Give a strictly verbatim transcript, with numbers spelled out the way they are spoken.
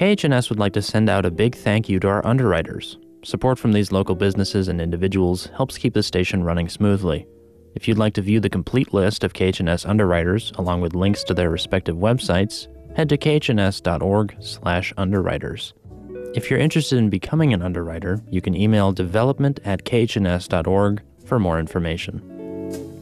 K H N S would like to send out a big thank you to our underwriters. Support from these local businesses and individuals helps keep the station running smoothly. If you'd like to view the complete list of K H N S underwriters, along with links to their respective websites, head to k h n s dot org slash underwriters. If you're interested in becoming an underwriter, you can email development at k h n s dot org for more information.